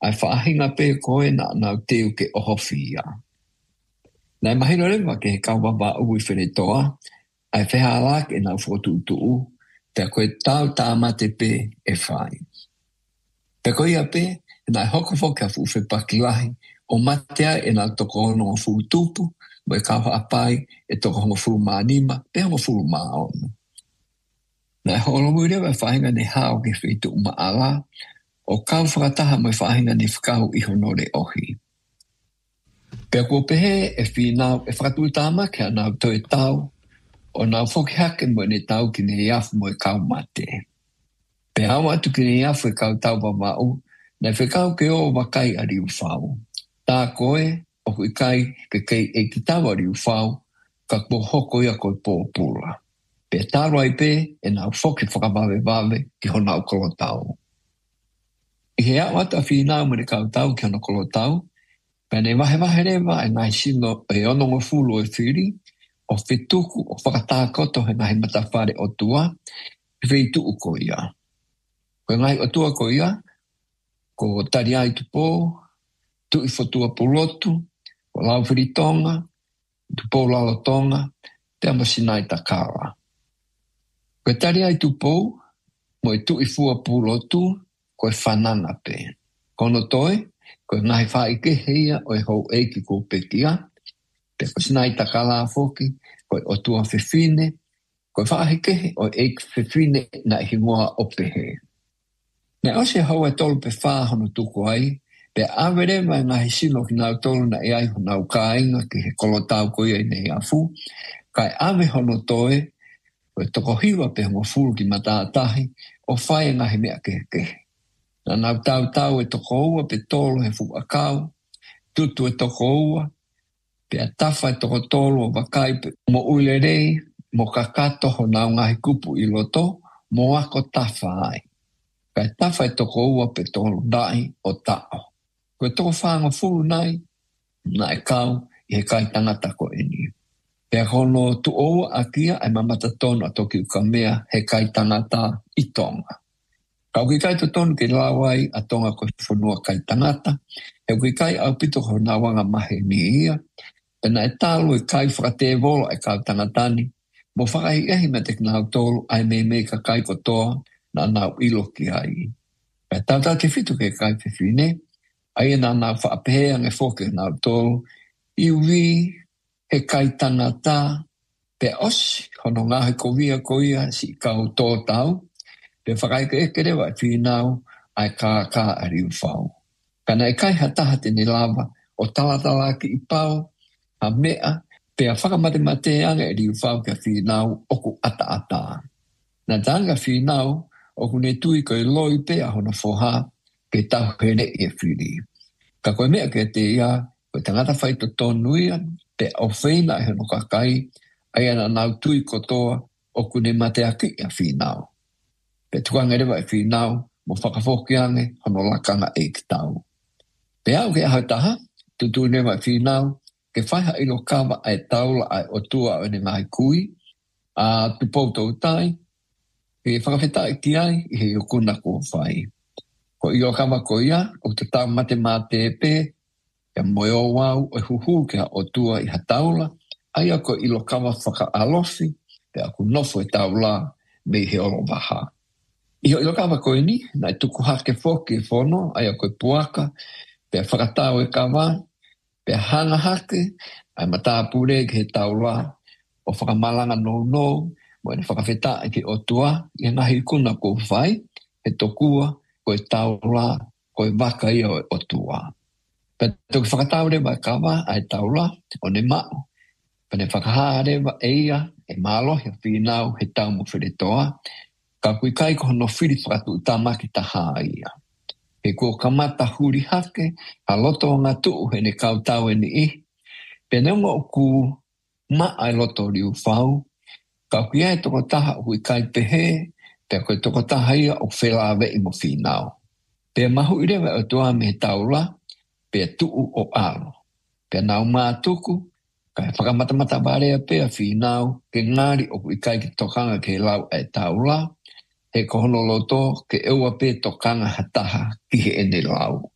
ai whaahinga pe koe na nau teo ke ohofia. Nai mahino lewa ke he kauwapa ui whenetoa, ai whehalak e nau whotuutuu, te koe tau tāmate pe e whai. Pe koe ia pe, nai hokofo kia fuwhe pakilahi, o matea e nau toko hono o fuutupu, mo e kauha apai e toko hongo fulu maanima, pe hongo fulu maaonu. Nai holomu lewa e whahinga ne hao ke whitu umaala, o kau whakataha mo e whahinga ne whakahu ihonore ohi. Pea kua pehe e whinau e whakatulitama kia nau toe tau, o nau whoki hake mo ne tau ki ne iafu mo e kau mate. Pea au atu ki ne iafu e kau tau wawau, na whekau ke o wakai a riu whau. Tā koe, o hui kai ke kei e ki tau a riu whau, ka kua hoko ia koe pōpula. Pea tāro ai pe e nau whoki whakawawe ki honau kolotau. I he au atu a whinau mo ne kau tau ki hona kolotau, pea ne wahe rewa e ngai sino e onongo fulu e whiri, o whituku o whakatākoto he nahi matawhare o tua, e whituku ko ia. Koe ngai o tua ko ia, ko tari ai tupo, tu i whotua pulotu, ko lau whiritonga, tupo lalotonga, te amo sinai takara. Koe tari ai tupo, mo e tu i fua pulotu, koe whananga pe. Kono toi, koe ngahi whaike heia o e hou eiki ko pekia, pe ko sinai takala foki, koe o tua whiwhine, koe whaahike o eiki whiwhine na i hingoa opehe. Ne ose hau e tolu pe whāhono tuku ai, pe awere mai ngahi sino ki nau tolu na e ai honau kāinga ki he kolotau ko ia i nei afu, kai awe hono toe, koe toko hiwa pe hongo fulu ki matātahi, o whae ngahi mea kehe. Na nau tau e toko ua pe tolu he fu akau, tutu e toko ua, pe a tafa e toko tolu o wakai pe mo ulerei, mo kakato ho nau ngahi kupu i loto, mo ako tafa ai. Kai tafa e toko ua pe tolu dai o tao. Koe toko whaanga fulu nai, na e kau i he kai tangata ko eni. Pea kono tu oua a kia ai mamata tono a toki uka mea he kai tangata i tonga. Kau ki kai to tonu ke lawai a tonga ko whanua kai tangata, he ki kai au pito ko na wanga mahe ni ia, pena e talo e kai whakate volo e kau tangatani, mo whakahi ehi me te nau tolu ai me ka kai kotoa na nau ilo ki ai. Pea tau te whitu ke kai whiwhine, ai e na nau whaapehea nge whoke nau tolu, iwi he kai tangata, pe osi, hono ngahe ko via ko ia si kau tō tau, pe whakai ke eke rewa e whinau ai kā a riu whau. Kana e kai hataha te ni lava o talatala ki i pau, a mea, pe a whakamate anga e riu whau kia whinau oku ata. Na tanga whinau, oku ne tui koe loi pe a hona whoha ke tau here e whiri. Ka koe mea ke te ia, koe tangata whaito tonuia, pe au whaina e hono kakai, ai ana nau tui kotoa oku ne mate aki a whinau. Pe tukanga rewa e whinau, mo whakafokiange, hono lakanga e ki tau. Pe au ke ahau taha, tutu rewa e whinau, ke whaiha ilo kawa ai taula ai o tua o ne ngai kui, a tupou tau tai, ke whakawheta e ki ai, i he okuna kua whai. Ko ilo kawa ko ia, o te tau mate pe, e moe o wau o huhu ke o tua i ha taula, ai ako ilo kawa whaka alofi, pe aku nofo e taula, me he olo waha. Iho ilo kawa koe ni, na i tuku hake whoki e whono, ai a koe puaka, pe a whakatau e kawa, pe a hanga hake, ai matāpure ke he taula, o whakamalanga no, mo ene whakawheta e ke o tua, i ngahi kuna ko whai, he tokua, koe taula, koe waka ia o tua. Pe toki whakatau rewa e kawa, ai taula, o ne mao, pe ne whakahaa rewa e ia, e malo, he whinau, he tau mo whiretoa, ka kui kai ko hono whiri whakatu tamaki taha ia. He kua kamata huri hake, a loto o ngā tuu he ne kau tau e ni i. Pe neunga o ku ma ai loto riu whau, ka kui ai toko taha o kui kai pehe, pe koe toko taha ia o whelawe i mo whinau. Pe mahu i rewa o tua me he taula, pe tuu o alo. Pe nau mātuku, ka he whakamatamata warea pe a whinau, ke ngāri o kui kai ki tokanga ke lau e taula, he kohono loto ke eua pe tokanga hataha ki he ene lau.